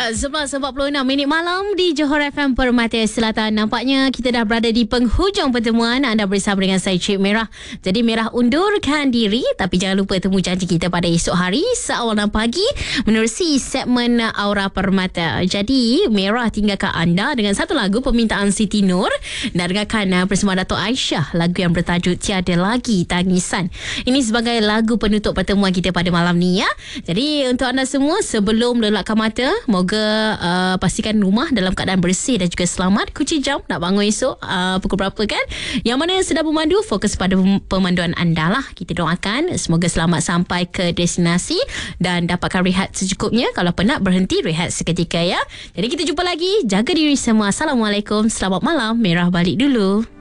11.46 malam di Johor FM Permata Selatan. Nampaknya kita dah berada di penghujung pertemuan. Anda bersama dengan saya Cik Merah. Jadi Merah undurkan diri, tapi jangan lupa temu janji kita pada esok hari seawal 6 pagi menerusi segmen Aura Permata. Jadi Merah tinggalkan anda dengan satu lagu permintaan Siti Nur dan dengarkan bersama Dato' Aisyah lagu yang bertajuk Tiada Lagi Tangisan. Ini sebagai lagu penutup pertemuan kita pada malam ni ya. Jadi untuk anda semua, sebelum lelakkan mata, moga pastikan rumah dalam keadaan bersih dan juga selamat. Kunci jam nak bangun esok pukul berapa kan? Yang mana sedang memandu, fokus pada pemanduan anda lah. Kita doakan semoga selamat sampai ke destinasi dan dapatkan rehat secukupnya. Kalau penat berhenti, rehat seketika ya. Jadi kita jumpa lagi. Jaga diri semua. Assalamualaikum. Selamat malam. Merah balik dulu.